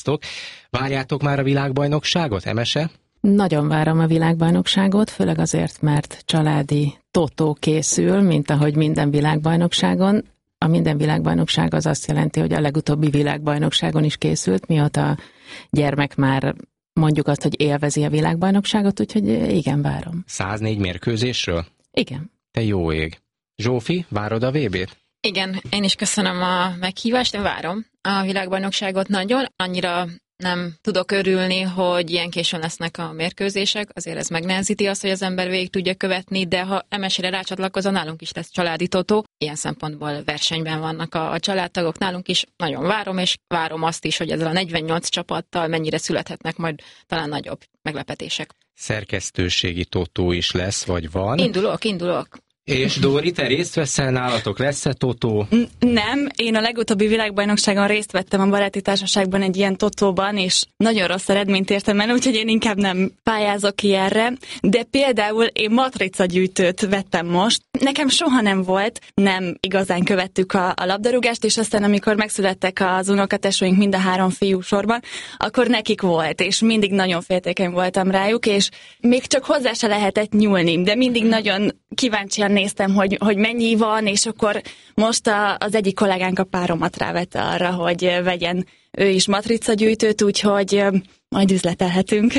Várjátok már a világbajnokságot, Emese? Nagyon várom a világbajnokságot, főleg azért, mert családi totó készül, mint ahogy minden világbajnokságon. A minden világbajnokság az azt jelenti, hogy a legutóbbi világbajnokságon is készült, mióta a gyermek már mondjuk azt, hogy élvezi a világbajnokságot, úgyhogy igen, várom. 104 mérkőzésről? Igen. Te jó ég. Zsófi, várod a VB-t? Igen, én is köszönöm a meghívást, én várom a világbajnokságot nagyon. Annyira nem tudok örülni, hogy ilyen későn lesznek a mérkőzések, azért ez megnehezíti azt, hogy az ember végig tudja követni, de ha MS-re rácsatlakozom, nálunk is lesz családi totó. Ilyen szempontból versenyben vannak a családtagok, nálunk is nagyon várom, és várom azt is, hogy ezzel a 48 csapattal mennyire születhetnek majd talán nagyobb meglepetések. Szerkesztőségi totó is lesz, vagy van? Indulok. És Dóri, te részt veszel nálatok? Lesz-e totó? Nem, én a legutóbbi világbajnokságon részt vettem a baráti társaságban egy ilyen totóban, és nagyon rossz eredményt értem el, úgyhogy én inkább nem pályázok ki erre. De például én matricagyűjtőt vettem most. Nekem soha nem volt, nem igazán követtük a labdarúgást, és aztán amikor megszülettek az unokatesóink mind a 3 fiú sorban, akkor nekik volt, és mindig nagyon féltékeny voltam rájuk, és még csak hozzá se lehetett nyúlni, de mindig nagyon kíváncsian néztem, hogy mennyi van, és akkor most az egyik kollégánk a páromat rávette arra, hogy vegyen ő is matricagyűjtőt, úgyhogy majd üzletelhetünk.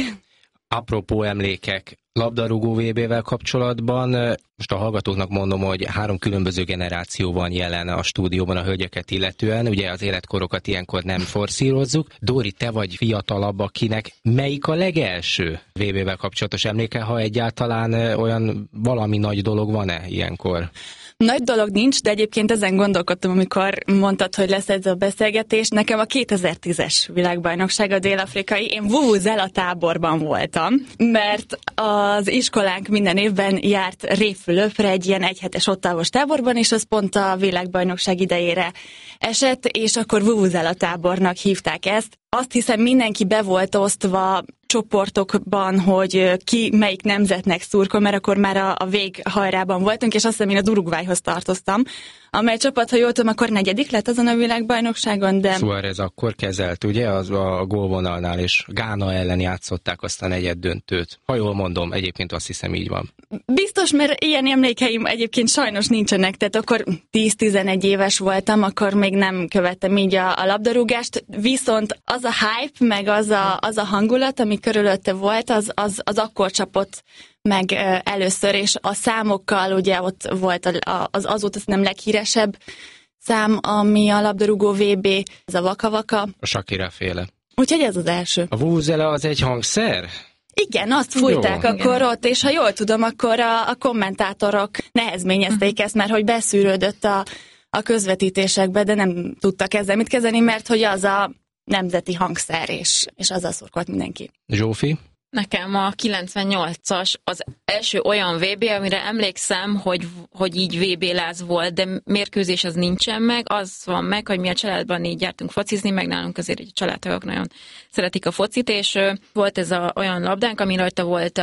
Apropó emlékek, labdarúgó VB-vel kapcsolatban, most a hallgatóknak mondom, hogy 3 különböző generáció van jelen a stúdióban a hölgyeket illetően, ugye az életkorokat ilyenkor nem forszírozzuk. Dóri, te vagy fiatalabb, akinek melyik a legelső VB-vel kapcsolatos emléke, ha egyáltalán olyan valami nagy dolog van-e ilyenkor? Nagy dolog nincs, de egyébként ezen gondolkodtam, amikor mondtad, hogy lesz ez a beszélgetés. Nekem a 2010-es világbajnokság a dél-afrikai, én Vuvuzela táborban voltam, mert az iskolánk minden évben járt Révfülöpre egy ilyen egyhetes ottávos táborban, és az pont a világbajnokság idejére esett, és akkor Vuvuzela tábornak hívták ezt. Azt hiszem, mindenki be volt osztva csoportokban, hogy ki melyik nemzetnek szurkol, mert akkor már a véghajrában voltunk, és azt hiszem, én az Uruguayhoz tartoztam, amely csapat, ha jól tudom, akkor 4. lett azon a világbajnokságon, de... Suárez akkor kezelt, ugye, az a gólvonalnál, és Gána ellen játszották azt a negyeddöntőt. Ha jól mondom, egyébként azt hiszem így van. Biztos, mert ilyen emlékeim egyébként sajnos nincsenek, tehát akkor 10-11 éves voltam, akkor még nem követtem így a labdarúgást, viszont az a hype, meg az a hangulat, ami körülötte volt, az akkor csapott meg először, és a számokkal ugye ott volt az azóta nem leghíresebb szám, ami a labdarúgó VB, ez a Vaka-Vaka. A Shakira féle. Úgyhogy ez az első. A vuvuzela az egy hangszer? Igen, azt fújták akkor ott, és ha jól tudom, akkor a kommentátorok nehezményezték ezt, mert hogy beszűrődött a közvetítésekbe, de nem tudtak ezzel mit kezdeni, mert hogy az a nemzeti hangszer, és azzal szurkolt mindenki. Zsófi? Nekem a 98-as az első olyan VB, amire emlékszem, hogy így VB-láz volt, de mérkőzés az nincsen meg. Az van meg, hogy mi a családban így jártunk focizni, meg nálunk azért egy családtagok nagyon szeretik a focit, és volt ez olyan labdánk, ami rajta volt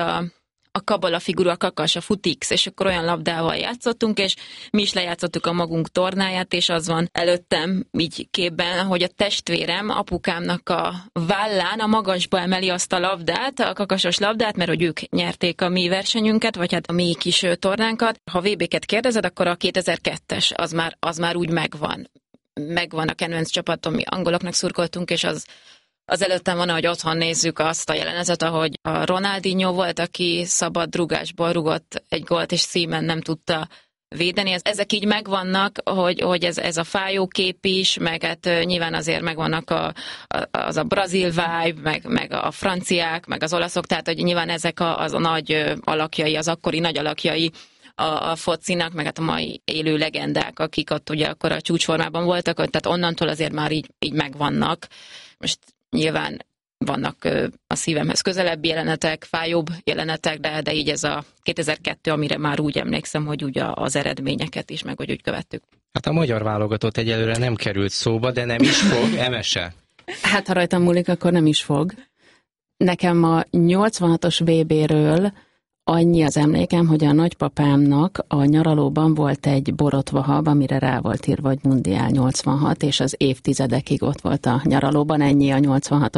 a kabala figura, a kakas, a futix, és akkor olyan labdával játszottunk, és mi is lejátszottuk a magunk tornáját, és az van előttem így képben, hogy a testvérem apukámnak a vállán a magasba emeli azt a labdát, a kakasos labdát, mert hogy ők nyerték a mi versenyünket, vagy hát a mi kis tornánkat. Ha VB-ket kérdezed, akkor a 2002-es az már úgy megvan. Megvan a kedvenc csapatom, mi angoloknak szurkoltunk, és az előttem van, hogy otthon nézzük azt a jelenetet, ahogy a Ronaldinho volt, aki szabad rugásból rugott egy gólt, és Seaman nem tudta védeni. Ezek így megvannak, hogy ez a fájó kép is, meg hát nyilván azért megvannak az a brazil vibe, meg a franciák, meg az olaszok, tehát hogy nyilván ezek az a nagy alakjai, az akkori nagy alakjai a focinak, meg hát a mai élő legendák, akik ott ugye akkor a csúcsformában voltak, tehát onnantól azért már így megvannak. Most nyilván vannak a szívemhez közelebbi jelenetek, fájóbb jelenetek, de így ez a 2002, amire már úgy emlékszem, hogy ugye az eredményeket is, meg hogy úgy követtük. Hát a magyar válogatott egyelőre nem került szóba, de nem is fog, Emese? Hát ha rajtam múlik, akkor nem is fog. Nekem a 86-os VB-ről Annyi az emlékem, hogy a nagypapámnak a nyaralóban volt egy borotvahab, amire rá volt írva, hogy Mundiál 86, és az évtizedekig ott volt a nyaralóban, ennyi a 86